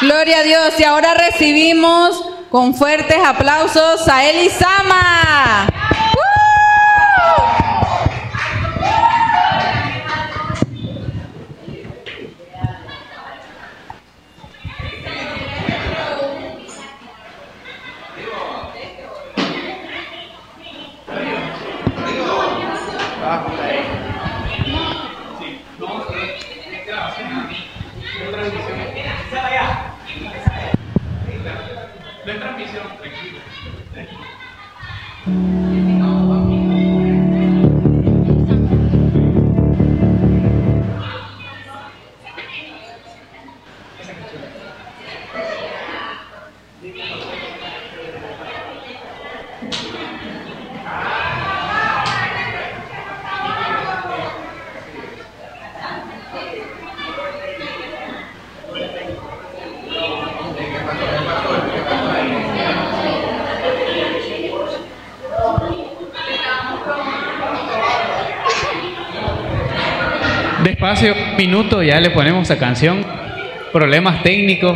Gloria a Dios. Y ahora recibimos con fuertes aplausos a Elisama. Despacio, un minuto, ya le ponemos a canción. Problemas técnicos.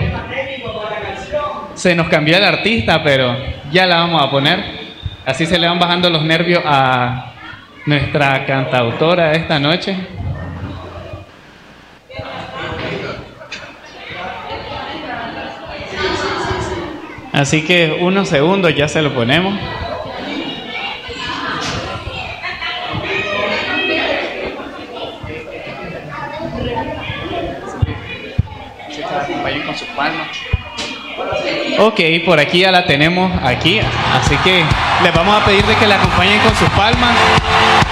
Se nos cambió el artista, pero ya la vamos a poner. Así se le van bajando los nervios a nuestra cantautora de esta noche. Así que unos segundos ya se lo ponemos. Con sus palmas. Ok, por aquí ya la tenemos aquí, así que les vamos a pedir de que la acompañen con sus palmas.